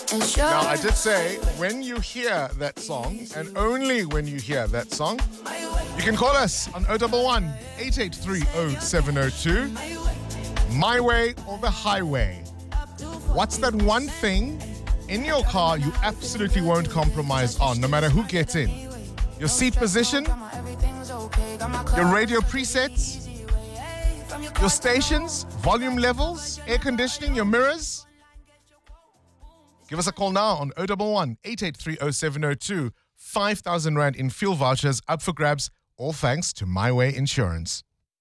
Now, I did say, when you hear that song, and only when you hear that song, you can call us on 011 8830 702. My Way or the Highway. What's that one thing in your car you absolutely won't compromise on, no matter who gets in? Your seat position? Your radio presets? Your stations? Volume levels? Air conditioning? Your mirrors? Give us a call now on 011 8830 702. 5,000 Rand in fuel vouchers up for grabs, all thanks to My Way Insurance.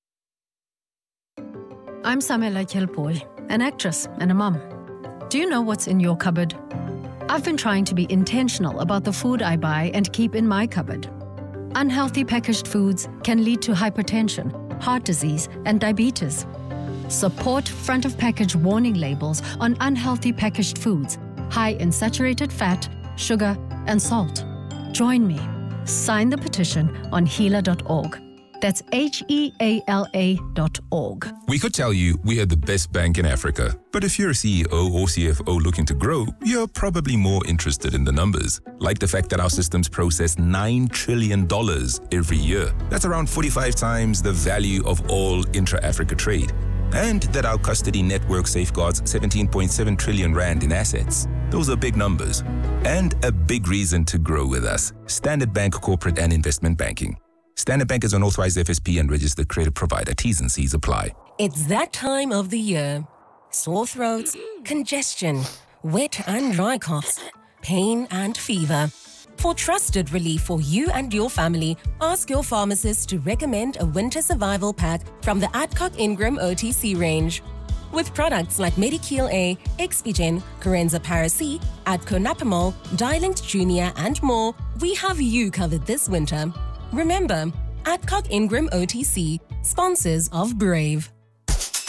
I'm Samela Kelpoy, an actress and a mum. Do you know what's in your cupboard? I've been trying to be intentional about the food I buy and keep in my cupboard. Unhealthy packaged foods can lead to hypertension, heart disease, and diabetes. Support front-of-package warning labels on unhealthy packaged foods, high in saturated fat, sugar, and salt. Join me. Sign the petition on heala.org. That's HEALA.org. We could tell you we are the best bank in Africa. But if you're a CEO or CFO looking to grow, you're probably more interested in the numbers. Like the fact that our systems process $9 trillion every year. That's around 45 times the value of all intra-Africa trade. And that our custody network safeguards 17.7 trillion Rand in assets. Those are big numbers. And a big reason to grow with us. Standard Bank Corporate and Investment Banking. Standard Bank is an authorized FSP and registered credit provider. T's and C's apply. It's that time of the year. Sore throats, congestion, wet and dry coughs, pain and fever. For trusted relief for you and your family, ask your pharmacist to recommend a winter survival pack from the Adcock Ingram OTC range. With products like Medikil A, Expigen, Corenza Paracy, Adco Napamol, Dilinct Junior, and more, we have you covered this winter. Remember, Adcock Ingram OTC, sponsors of Brave.